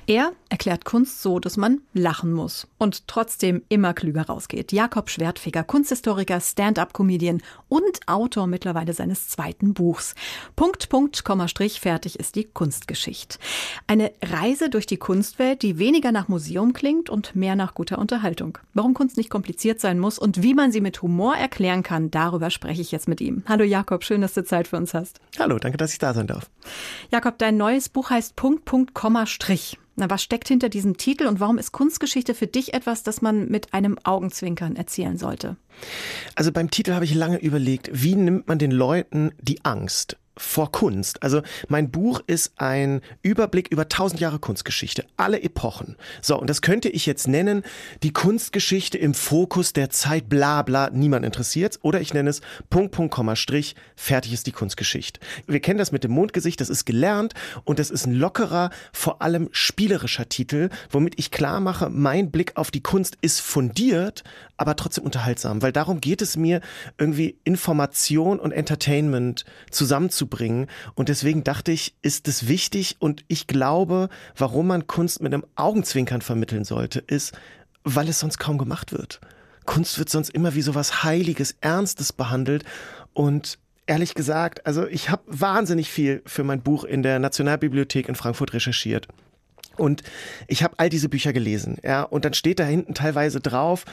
Er erklärt Kunst so, dass man lachen muss und trotzdem immer klüger rausgeht. Jakob Schwertfeger, Kunsthistoriker, Stand-up-Comedian und Autor mittlerweile seines zweiten Buchs. Punkt, Punkt, Komma, Strich, fertig ist die Kunstgeschichte. Eine Reise durch die Kunstwelt, die weniger nach Museum klingt und mehr nach guter Unterhaltung. Warum Kunst nicht kompliziert sein muss und wie man sie mit Humor erklären kann, darüber spreche ich jetzt mit ihm. Hallo Jakob, schön, dass du Zeit für uns hast. Hallo, danke, dass ich da sein darf. Jakob, dein neues Buch heißt Punkt, Punkt, Komma, Strich. Na, was steckt hinter diesem Titel und warum ist Kunstgeschichte für dich etwas, das man mit einem Augenzwinkern erzählen sollte? Also beim Titel habe ich lange überlegt, wie nimmt man den Leuten die Angst vor Kunst? Also mein Buch ist ein Überblick über 1000 Jahre Kunstgeschichte, alle Epochen. So, und das könnte ich jetzt nennen, die Kunstgeschichte im Fokus der Zeit, bla bla, niemand interessiert. Oder ich nenne es Punkt, Punkt, Komma, Strich, fertig ist die Kunstgeschichte. Wir kennen das mit dem Mondgesicht, das ist gelernt und das ist ein lockerer, vor allem spielerischer Titel, womit ich klar mache, mein Blick auf die Kunst ist fundiert, aber trotzdem unterhaltsam, weil darum geht es mir, irgendwie Information und Entertainment zusammenzubringen. Und deswegen dachte ich, ist es wichtig und ich glaube, warum man Kunst mit einem Augenzwinkern vermitteln sollte, ist, weil es sonst kaum gemacht wird. Kunst wird sonst immer wie so was Heiliges, Ernstes behandelt und ehrlich gesagt, also ich habe wahnsinnig viel für mein Buch in der Nationalbibliothek in Frankfurt recherchiert. Und ich habe all diese Bücher gelesen, ja, und dann steht da hinten teilweise drauf,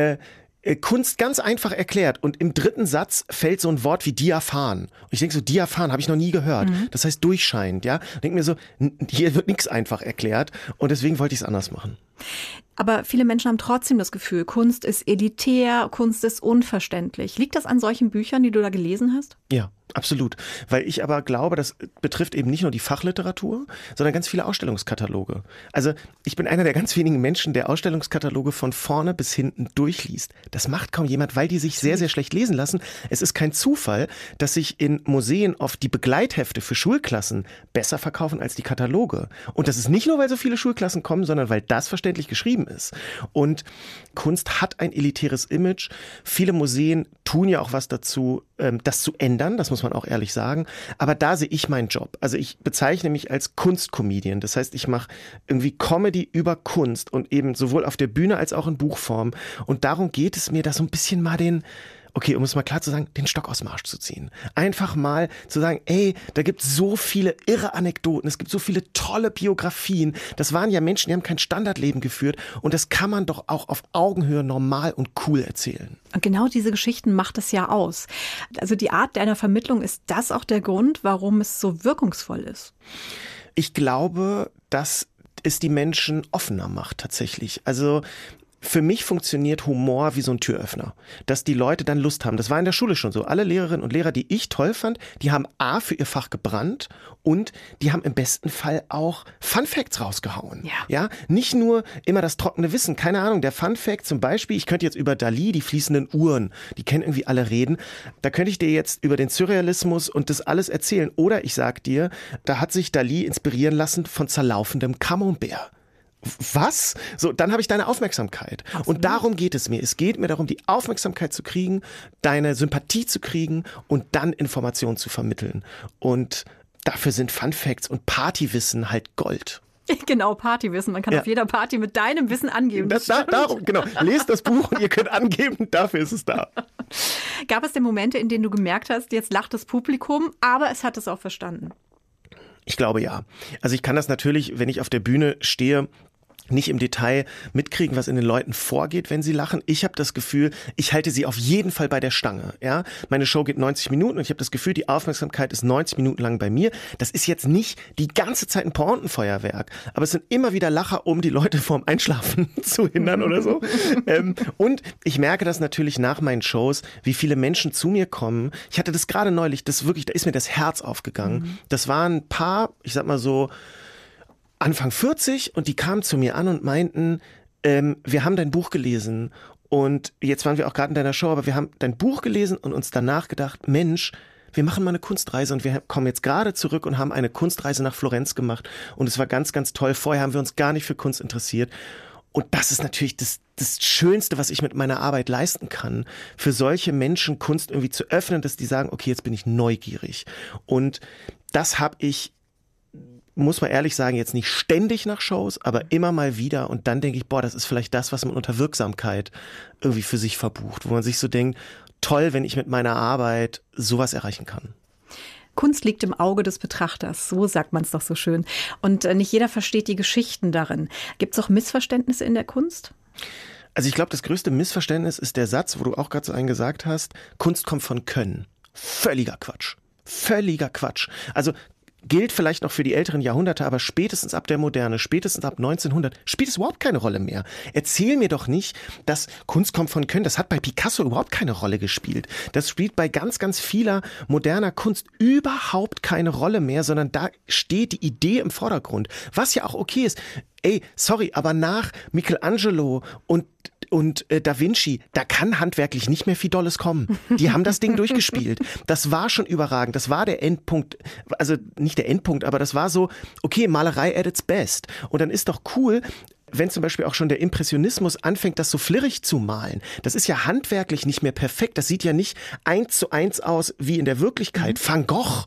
Kunst ganz einfach erklärt und im dritten Satz fällt so ein Wort wie diaphan. Und ich denke so, diaphan habe ich noch nie gehört. Das heißt durchscheinend, ja. Denke mir so, hier wird nichts einfach erklärt und deswegen wollte ich es anders machen. Aber viele Menschen haben trotzdem das Gefühl, Kunst ist elitär, Kunst ist unverständlich. Liegt das an solchen Büchern, die du da gelesen hast? Ja, absolut. Weil ich aber glaube, das betrifft eben nicht nur die Fachliteratur, sondern ganz viele Ausstellungskataloge. Also ich bin einer der ganz wenigen Menschen, der Ausstellungskataloge von vorne bis hinten durchliest. Das macht kaum jemand, weil die sich sehr, sehr schlecht lesen lassen. Es ist kein Zufall, dass sich in Museen oft die Begleithefte für Schulklassen besser verkaufen als die Kataloge. Und das ist nicht nur, weil so viele Schulklassen kommen, sondern weil das verständlich geschrieben ist. Und Kunst hat ein elitäres Image. Viele Museen tun ja auch was dazu, das zu ändern, das muss man auch ehrlich sagen. Aber da sehe ich meinen Job. Also ich bezeichne mich als Kunstcomedian. Das heißt, ich mache irgendwie Comedy über Kunst und eben sowohl auf der Bühne als auch in Buchform. Und darum geht es mir, da so ein bisschen mal um es mal klar zu sagen, den Stock aus dem Arsch zu ziehen. Einfach mal zu sagen, ey, da gibt es so viele irre Anekdoten, es gibt so viele tolle Biografien. Das waren ja Menschen, die haben kein Standardleben geführt und das kann man doch auch auf Augenhöhe normal und cool erzählen. Und genau diese Geschichten macht es ja aus. Also die Art deiner Vermittlung, ist das auch der Grund, warum es so wirkungsvoll ist? Ich glaube, dass es die Menschen offener macht tatsächlich. Also für mich funktioniert Humor wie so ein Türöffner, dass die Leute dann Lust haben. Das war in der Schule schon so. Alle Lehrerinnen und Lehrer, die ich toll fand, die haben A, für ihr Fach gebrannt und die haben im besten Fall auch Fun Facts rausgehauen. Ja, nicht nur immer das trockene Wissen. Keine Ahnung, der Fun Fact zum Beispiel, ich könnte jetzt über Dali, die fließenden Uhren, die kennen irgendwie alle reden. Da könnte ich dir jetzt über den Surrealismus und das alles erzählen. Oder ich sag dir, da hat sich Dali inspirieren lassen von zerlaufendem Camembert. Was? So, dann habe ich deine Aufmerksamkeit. Absolut. Und darum geht es mir. Es geht mir darum, die Aufmerksamkeit zu kriegen, deine Sympathie zu kriegen und dann Informationen zu vermitteln. Und dafür sind Fun Facts und Partywissen halt Gold. Genau, Partywissen. Man kann auf jeder Party mit deinem Wissen angeben. Darum, genau. Lest das Buch und ihr könnt angeben, dafür ist es da. Gab es denn Momente, in denen du gemerkt hast, jetzt lacht das Publikum, aber es hat es auch verstanden? Ich glaube ja. Also ich kann das natürlich, wenn ich auf der Bühne stehe, nicht im Detail mitkriegen, was in den Leuten vorgeht, wenn sie lachen. Ich habe das Gefühl, ich halte sie auf jeden Fall bei der Stange. Ja, meine Show geht 90 Minuten und ich habe das Gefühl, die Aufmerksamkeit ist 90 Minuten lang bei mir. Das ist jetzt nicht die ganze Zeit ein Pointenfeuerwerk, aber es sind immer wieder Lacher, um die Leute vorm Einschlafen zu hindern oder so. Und ich merke das natürlich nach meinen Shows, wie viele Menschen zu mir kommen. Ich hatte das gerade neulich, da ist mir das Herz aufgegangen. Das waren ein paar, ich sag mal so, Anfang 40 und die kamen zu mir an und meinten, wir haben dein Buch gelesen und jetzt waren wir auch gerade in deiner Show, aber wir haben dein Buch gelesen und uns danach gedacht, Mensch, wir machen mal eine Kunstreise und wir kommen jetzt gerade zurück und haben eine Kunstreise nach Florenz gemacht und es war ganz, ganz toll. Vorher haben wir uns gar nicht für Kunst interessiert. Und das ist natürlich das Schönste, was ich mit meiner Arbeit leisten kann, für solche Menschen Kunst irgendwie zu öffnen, dass die sagen, okay, jetzt bin ich neugierig. Und das habe ich muss man ehrlich sagen, jetzt nicht ständig nach Shows, aber immer mal wieder. Und dann denke ich, boah, das ist vielleicht das, was man unter Wirksamkeit irgendwie für sich verbucht. Wo man sich so denkt, toll, wenn ich mit meiner Arbeit sowas erreichen kann. Kunst liegt im Auge des Betrachters, so sagt man es doch so schön. Und nicht jeder versteht die Geschichten darin. Gibt es auch Missverständnisse in der Kunst? Also ich glaube, das größte Missverständnis ist der Satz, wo du auch gerade so einen gesagt hast, Kunst kommt von Können. Völliger Quatsch. Völliger Quatsch. Also gilt vielleicht noch für die älteren Jahrhunderte, aber spätestens ab der Moderne, spätestens ab 1900 spielt es überhaupt keine Rolle mehr. Erzähl mir doch nicht, dass Kunst kommt von Können. Das hat bei Picasso überhaupt keine Rolle gespielt. Das spielt bei ganz, ganz vieler moderner Kunst überhaupt keine Rolle mehr, sondern da steht die Idee im Vordergrund. Was ja auch okay ist. Ey, sorry, aber nach Michelangelo und Da Vinci, da kann handwerklich nicht mehr viel Dolles kommen. Die haben das Ding durchgespielt. Das war schon überragend. Das war der Endpunkt. Also nicht der Endpunkt, aber das war so, okay, Malerei at its best. Und dann ist doch cool, wenn zum Beispiel auch schon der Impressionismus anfängt, das so flirrig zu malen. Das ist ja handwerklich nicht mehr perfekt. Das sieht ja nicht 1:1 aus wie in der Wirklichkeit. Van Gogh,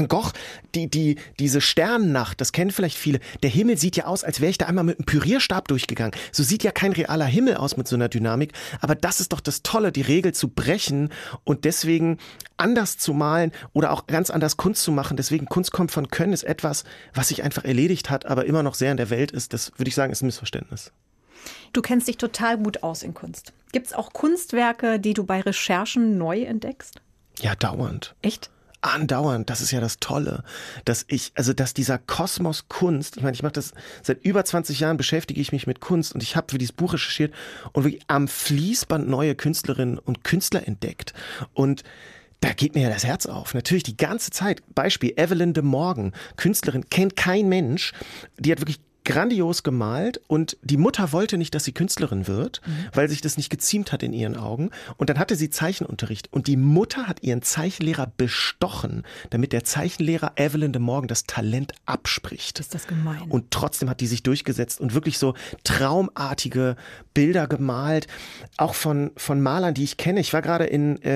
diese Sternennacht, das kennen vielleicht viele. Der Himmel sieht ja aus, als wäre ich da einmal mit einem Pürierstab durchgegangen. So sieht ja kein realer Himmel aus mit so einer Dynamik. Aber das ist doch das Tolle, die Regel zu brechen und deswegen anders zu malen oder auch ganz anders Kunst zu machen. Deswegen Kunst kommt von Können ist etwas, was sich einfach erledigt hat, aber immer noch sehr in der Welt ist. Das würde ich sagen, ist ein Missverständnis. Du kennst dich total gut aus in Kunst. Gibt es auch Kunstwerke, die du bei Recherchen neu entdeckst? Ja, dauernd. Echt? Andauernd, das ist ja das Tolle, dass dieser Kosmos Kunst, ich meine, ich mache das seit über 20 Jahren, beschäftige ich mich mit Kunst und ich habe für dieses Buch recherchiert und wirklich am Fließband neue Künstlerinnen und Künstler entdeckt und da geht mir ja das Herz auf. Natürlich die ganze Zeit. Beispiel Evelyn de Morgan, Künstlerin, kennt kein Mensch. Die hat wirklich grandios gemalt und die Mutter wollte nicht, dass sie Künstlerin wird, weil sich das nicht geziemt hat in ihren Augen. Und dann hatte sie Zeichenunterricht und die Mutter hat ihren Zeichenlehrer bestochen, damit der Zeichenlehrer Evelyn de Morgan das Talent abspricht. Ist das gemein. Und trotzdem hat die sich durchgesetzt und wirklich so traumartige Bilder gemalt, auch von Malern, die ich kenne. Ich war gerade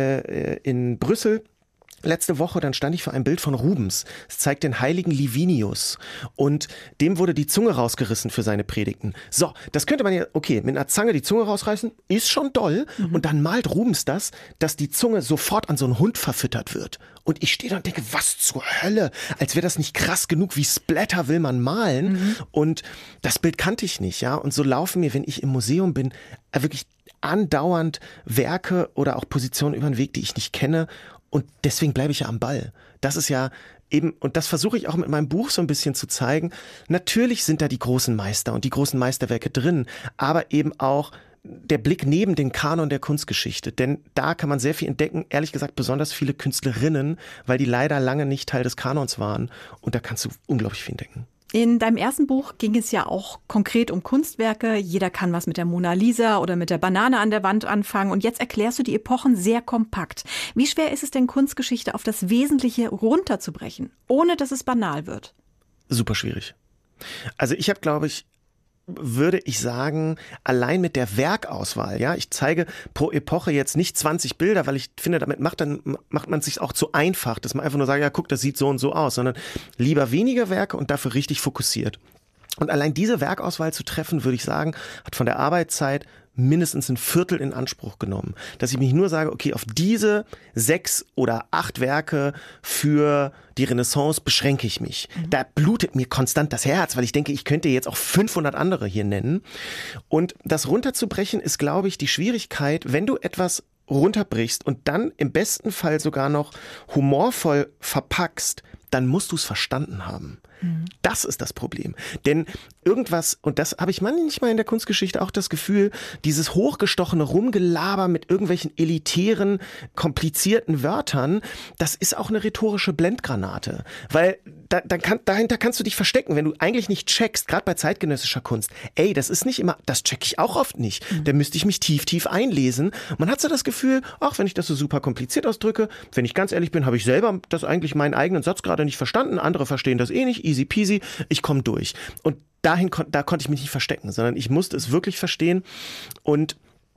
in Brüssel letzte Woche, dann stand ich vor einem Bild von Rubens. Es zeigt den heiligen Livinius und dem wurde die Zunge rausgerissen für seine Predigten. So, das könnte man ja, okay, mit einer Zange die Zunge rausreißen, ist schon doll. Und dann malt Rubens das, dass die Zunge sofort an so einen Hund verfüttert wird. Und ich stehe da und denke, was zur Hölle? Als wäre das nicht krass genug, wie Splatter will man malen. Und das Bild kannte ich nicht, ja. Und so laufen mir, wenn ich im Museum bin, wirklich andauernd Werke oder auch Positionen über den Weg, die ich nicht kenne. Und deswegen bleibe ich ja am Ball. Das ist ja eben, und das versuche ich auch mit meinem Buch so ein bisschen zu zeigen. Natürlich sind da die großen Meister und die großen Meisterwerke drin, aber eben auch der Blick neben den Kanon der Kunstgeschichte. Denn da kann man sehr viel entdecken, ehrlich gesagt besonders viele Künstlerinnen, weil die leider lange nicht Teil des Kanons waren. Und da kannst du unglaublich viel entdecken. In deinem ersten Buch ging es ja auch konkret um Kunstwerke. Jeder kann was mit der Mona Lisa oder mit der Banane an der Wand anfangen. Und jetzt erklärst du die Epochen sehr kompakt. Wie schwer ist es denn, Kunstgeschichte auf das Wesentliche runterzubrechen, ohne dass es banal wird? Super schwierig. Also ich habe, glaube ich, würde ich sagen, allein mit der Werkauswahl, ja, ich zeige pro Epoche jetzt nicht 20 Bilder, weil ich finde, damit macht man es sich auch zu einfach, dass man einfach nur sagt, ja, guck, das sieht so und so aus, sondern lieber weniger Werke und dafür richtig fokussiert. Und allein diese Werkauswahl zu treffen, würde ich sagen, hat von der Arbeitszeit mindestens ein Viertel in Anspruch genommen. Dass ich mich nur sage, okay, auf diese 6 oder 8 Werke für die Renaissance beschränke ich mich. Da blutet mir konstant das Herz, weil ich denke, ich könnte jetzt auch 500 andere hier nennen. Und das runterzubrechen ist, glaube ich, die Schwierigkeit, wenn du etwas runterbrichst und dann im besten Fall sogar noch humorvoll verpackst, dann musst du es verstanden haben. Das ist das Problem. Denn irgendwas, und das habe ich manchmal in der Kunstgeschichte auch das Gefühl, dieses hochgestochene Rumgelaber mit irgendwelchen elitären, komplizierten Wörtern, das ist auch eine rhetorische Blendgranate. Weil dahinter kannst du dich verstecken, wenn du eigentlich nicht checkst, gerade bei zeitgenössischer Kunst. Ey, das ist nicht immer, das check ich auch oft nicht. Da müsste ich mich tief einlesen. Man hat so das Gefühl, ach, wenn ich das so super kompliziert ausdrücke, wenn ich ganz ehrlich bin, habe ich selber das eigentlich meinen eigenen Satz gerade nicht verstanden. Andere verstehen das eh nicht. Easy peasy. Ich komme durch. Und da konnte ich mich nicht verstecken, sondern ich musste es wirklich verstehen. Und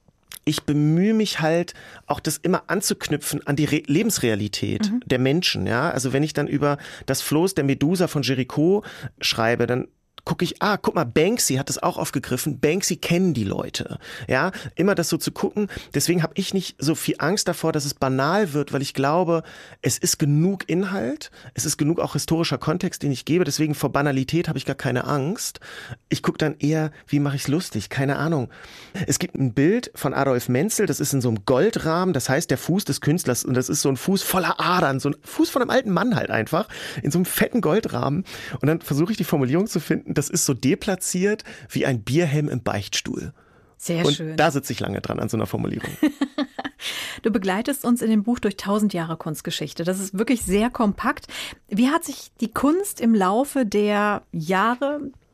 ich bemühe mich halt auch das immer anzuknüpfen an die Lebensrealität der Menschen. Ja? Also wenn ich dann über das Floß der Medusa von Jericho schreibe, dann gucke ich, guck mal, Banksy hat das auch aufgegriffen. Banksy kennen die Leute. Ja, immer das so zu gucken. Deswegen habe ich nicht so viel Angst davor, dass es banal wird, weil ich glaube, es ist genug Inhalt, es ist genug auch historischer Kontext, den ich gebe. Deswegen vor Banalität habe ich gar keine Angst. Ich gucke dann eher, wie mache ich es lustig? Keine Ahnung. Es gibt ein Bild von Adolf Menzel, das ist in so einem Goldrahmen, das heißt der Fuß des Künstlers und das ist so ein Fuß voller Adern, so ein Fuß von einem alten Mann halt einfach, in so einem fetten Goldrahmen. Und dann versuche ich die Formulierung zu finden, das ist so deplatziert wie ein Bierhelm im Beichtstuhl. Sehr schön. Und da sitze ich lange dran an so einer Formulierung. Du begleitest uns in dem Buch durch 1000 Jahre Kunstgeschichte. Das ist wirklich sehr kompakt. Wie hat sich die Kunst im Laufe der Jahre